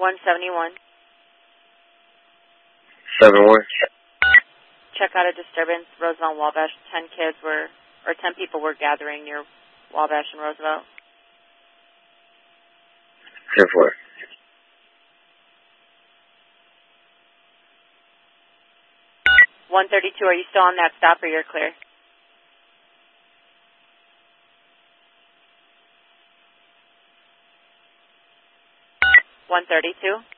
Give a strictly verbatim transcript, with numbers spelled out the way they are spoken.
one seventy-one. seven one. Check out a disturbance, Roosevelt and Wabash. Ten kids were, or ten people were gathering near Wabash and Roosevelt. ten four. one thirty-two, are you still on that stop or you're clear? one thirty-two.